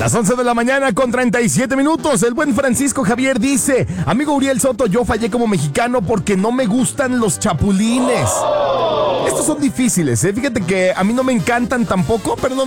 Las 11 de la mañana con 37 minutos. El buen Francisco Javier dice: amigo Uriel Soto, yo fallé como mexicano porque no me gustan los chapulines. Estos son difíciles, ¿eh? Fíjate que a mí no me encantan tampoco, pero no